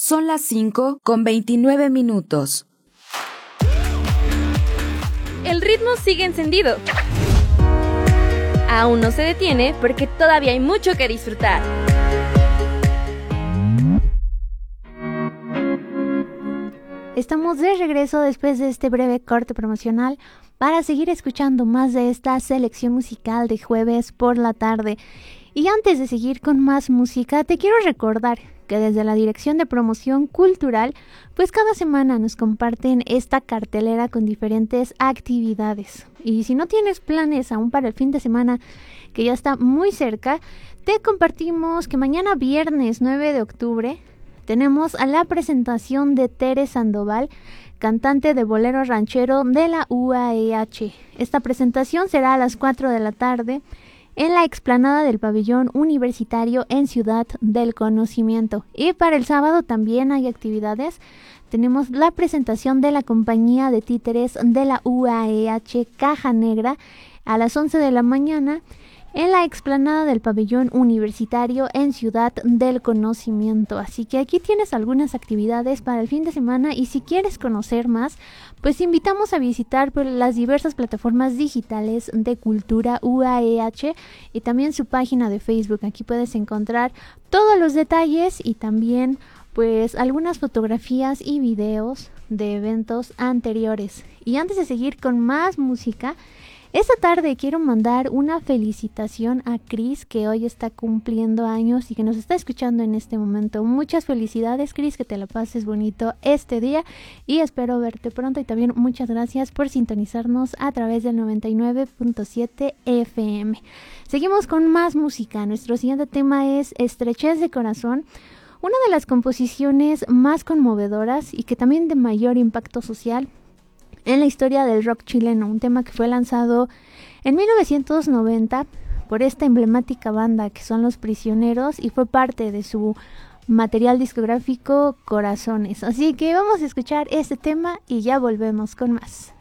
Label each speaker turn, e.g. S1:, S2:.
S1: Son las 5:29.
S2: El ritmo sigue encendido. Aún no se detiene porque todavía hay mucho que disfrutar.
S3: Estamos de regreso después de este breve corte promocional para seguir escuchando más de esta selección musical de jueves por la tarde. Y antes de seguir con más música, te quiero recordar que desde la Dirección de Promoción Cultural, pues cada semana nos comparten esta cartelera con diferentes actividades. Y si no tienes planes aún para el fin de semana, que ya está muy cerca, te compartimos que mañana viernes 9 de octubre tenemos a la presentación de Tere Sandoval, cantante de bolero ranchero de la UAEH. Esta presentación será a las 4 de la tarde en la explanada del Pabellón Universitario en Ciudad del Conocimiento. Y para el sábado también hay actividades. Tenemos la presentación de la compañía de títeres de la UAEH Caja Negra a las 11 de la mañana en la explanada del Pabellón Universitario en Ciudad del Conocimiento. Así que aquí tienes algunas actividades para el fin de semana, y si quieres conocer más, pues te invitamos a visitar las diversas plataformas digitales de Cultura UAEH y también su página de Facebook. Aquí puedes encontrar todos los detalles y también pues algunas fotografías y videos de eventos anteriores. Y antes de seguir con más música, esta tarde quiero mandar una felicitación a Cris, que hoy está cumpliendo años y que nos está escuchando en este momento. Muchas felicidades, Cris, que te la pases bonito este día y espero verte pronto. Y también muchas gracias por sintonizarnos a través del 99.7 FM. Seguimos con más música. Nuestro siguiente tema es Estrechez de Corazón, una de las composiciones más conmovedoras y que también de mayor impacto social en la historia del rock chileno, un tema que fue lanzado en 1990 por esta emblemática banda que son Los Prisioneros y fue parte de su material discográfico Corazones. Así que vamos a escuchar este tema y ya volvemos con más.